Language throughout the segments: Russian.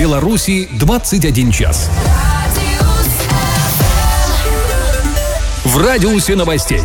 Беларуси 21 час. В радиусе новостей.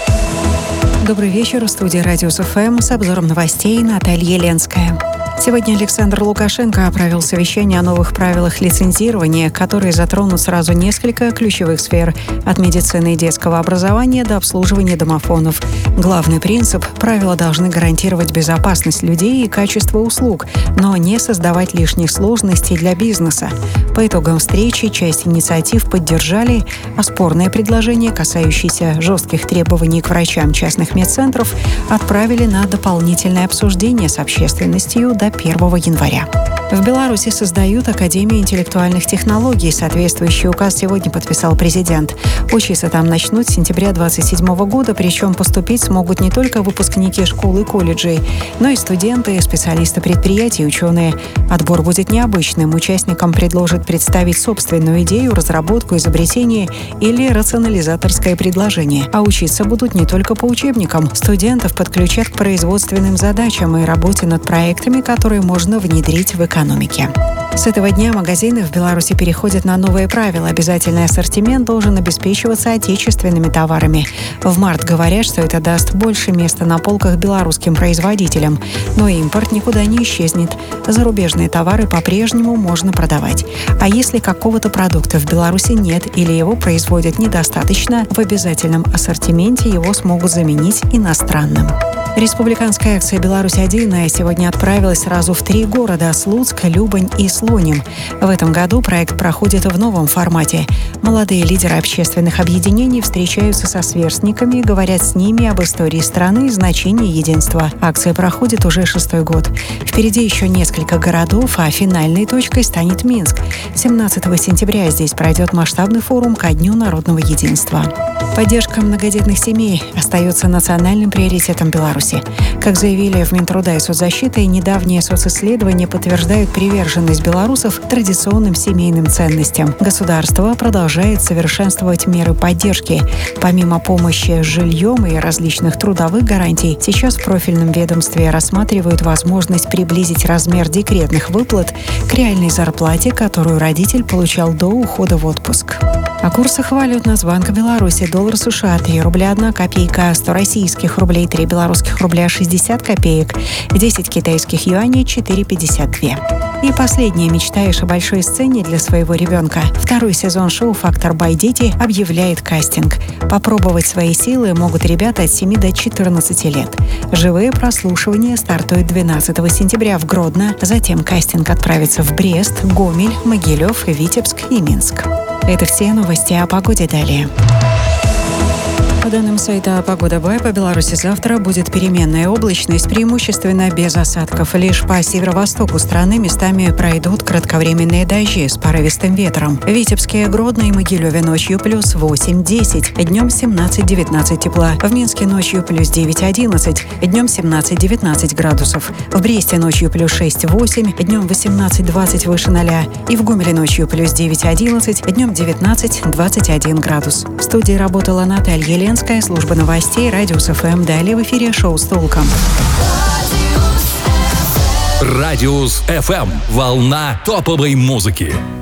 Добрый вечер. В студии «Радиус ФМ» с обзором новостей Наталья Ленская. Сегодня Александр Лукашенко провел совещание о новых правилах лицензирования, которые затронут сразу несколько ключевых сфер – от медицины и детского образования до обслуживания домофонов. Главный принцип – правила должны гарантировать безопасность людей и качество услуг, но не создавать лишних сложностей для бизнеса. По итогам встречи часть инициатив поддержали, а спорные предложения, касающиеся жестких требований к врачам частных медцентров, отправили на дополнительное обсуждение с общественностью до 1 января. В Беларуси создают Академию интеллектуальных технологий. Соответствующий указ сегодня подписал президент. Учиться там начнут с сентября 2027 года, причем поступить смогут не только выпускники школ и колледжей, но и студенты, специалисты предприятий, ученые. Отбор будет необычным. Участникам предложат представить собственную идею, разработку, изобретение или рационализаторское предложение. А учиться будут не только по учебникам. Студентов подключат к производственным задачам и работе над проектами, которые можно внедрить в экономике. С этого дня магазины в Беларуси переходят на новые правила. Обязательный ассортимент должен обеспечиваться отечественными товарами. В март говорят, что это даст больше места на полках белорусским производителям. Но импорт никуда не исчезнет. Зарубежные товары по-прежнему можно продавать. А если какого-то продукта в Беларуси нет или его производят недостаточно, в обязательном ассортименте его смогут заменить иностранным. Республиканская акция «Беларусь-1» сегодня отправилась сразу в 3 города – Слуцк, Любань и Слоним. В этом году проект проходит в новом формате. Молодые лидеры общественных объединений встречаются со сверстниками и говорят с ними об истории страны и значении единства. Акция проходит уже 6-й год. Впереди еще несколько городов, а финальной точкой станет Минск. 17 сентября здесь пройдет масштабный форум ко Дню народного единства. Поддержка многодетных семей остается национальным приоритетом Беларуси. Как заявили в Минтруда и соцзащиты, недавние социсследования подтверждают приверженность белорусов традиционным семейным ценностям. Государство продолжает совершенствовать меры поддержки. Помимо помощи с жильем и различных трудовых гарантий, сейчас в профильном ведомстве рассматривают возможность приблизить размер декретных выплат к реальной зарплате, которую родитель получал до ухода в отпуск. О курсах валют Нацбанка Беларуси. Доллар США 3 рубля 1 копейка, 100 российских рублей 3 белорусских рубля 60 копеек, 10 китайских юаней 4,52. И последняя. Мечтаешь о большой сцене для своего ребенка? Второй сезон шоу «Фактор бай Дети» объявляет кастинг. Попробовать свои силы могут ребята от 7 до 14 лет. Живые прослушивания стартуют 12 сентября в Гродно. Затем кастинг отправится в Брест, Гомель, Могилев, Витебск и Минск. Это все новости о погоде далее. По данным сайта «Погода Бай», по Беларуси завтра будет переменная облачность, преимущественно без осадков. Лишь по северо-востоку страны местами пройдут кратковременные дожди с порывистым ветром. В Витебске, Гродно и Могилеве ночью плюс 8-10, днем 17-19 тепла. В Минске ночью плюс 9-11, днем 17-19 градусов. В Бресте ночью плюс 6-8, днем 18-20 выше 0. И в Гомеле ночью плюс 9-11, днем 19-21 градус. В студии работала Наталья Ленская. Служба новостей «Радиус ФМ». Далее в эфире шоу с толком. Радиус ФМ. Волна топовой музыки.